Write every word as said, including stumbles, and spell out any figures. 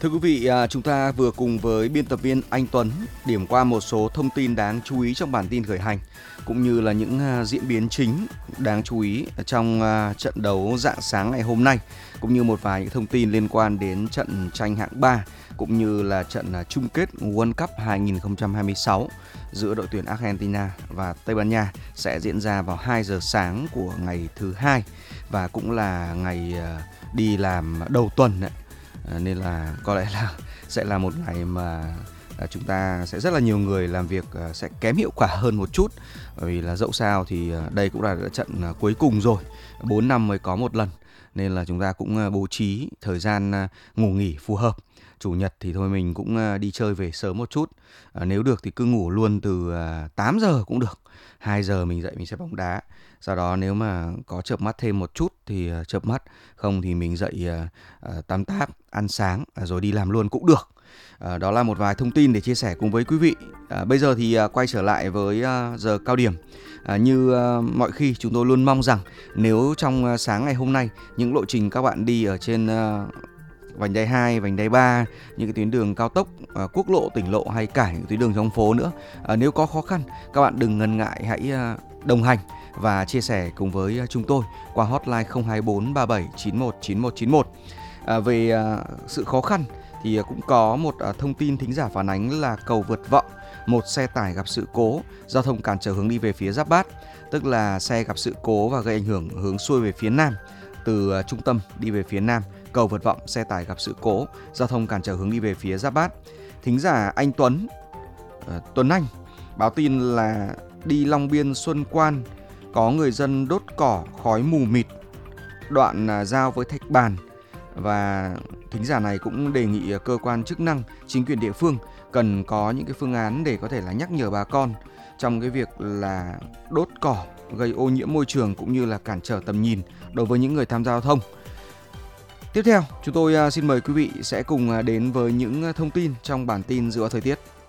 Thưa quý vị, à, chúng ta vừa cùng với biên tập viên Anh Tuấn điểm qua một số thông tin đáng chú ý trong bản tin khởi hành, cũng như là những à, diễn biến chính đáng chú ý trong à, trận đấu rạng sáng ngày hôm nay, cũng như một vài những thông tin liên quan đến trận tranh hạng ba, cũng như là trận à, chung kết World Cup hai không hai sáu giữa đội tuyển Argentina và Tây Ban Nha sẽ diễn ra vào hai giờ sáng của ngày thứ hai, và cũng là ngày à, đi làm đầu tuần đấy. À, nên là có lẽ là sẽ là một ngày mà à, chúng ta sẽ rất là nhiều người làm việc à, sẽ kém hiệu quả hơn một chút, bởi vì là dẫu sao thì à, đây cũng là trận à, cuối cùng rồi, bốn năm mới có một lần, nên là chúng ta cũng à, bố trí thời gian à, ngủ nghỉ phù hợp. Chủ nhật thì thôi mình cũng à, đi chơi về sớm một chút, à, nếu được thì cứ ngủ luôn từ à, tám giờ cũng được, hai giờ mình dậy mình sẽ bóng đá. Sau đó nếu mà có chợp mắt thêm một chút thì uh, chợp mắt, không thì mình dậy uh, uh, tắm táp, ăn sáng uh, rồi đi làm luôn cũng được. Uh, đó là một vài thông tin để chia sẻ cùng với quý vị. Uh, bây giờ thì uh, quay trở lại với uh, giờ cao điểm. Uh, như uh, mọi khi chúng tôi luôn mong rằng nếu trong uh, sáng ngày hôm nay những lộ trình các bạn đi ở trên uh, vành đai hai, vành đai ba, những cái tuyến đường cao tốc, uh, quốc lộ, tỉnh lộ hay cả những tuyến đường trong phố nữa, uh, nếu có khó khăn các bạn đừng ngần ngại, hãy uh, đồng hành và chia sẻ cùng với chúng tôi qua hotline không hai bốn ba bảy chín một chín một chín một. À, về à, sự khó khăn thì cũng có một à, thông tin thính giả phản ánh là cầu vượt Vọng, một xe tải gặp sự cố, giao thông cản trở hướng đi về phía Giáp Bát, tức là xe gặp sự cố và gây ảnh hưởng hướng xuôi về phía nam, từ à, trung tâm đi về phía nam, cầu vượt Vọng, xe tải gặp sự cố, giao thông cản trở hướng đi về phía Giáp Bát. Thính giả anh Tuấn, à, Tuấn Anh báo tin là đi Long Biên Xuân Quan có người dân đốt cỏ, khói mù mịt đoạn à, giao với Thạch Bàn, và thính giả này cũng đề nghị cơ quan chức năng, chính quyền địa phương cần có những cái phương án để có thể là nhắc nhở bà con trong cái việc là đốt cỏ gây ô nhiễm môi trường cũng như là cản trở tầm nhìn đối với những người tham gia giao thông. Tiếp theo, chúng tôi xin mời quý vị sẽ cùng đến với những thông tin trong bản tin dự báo thời tiết.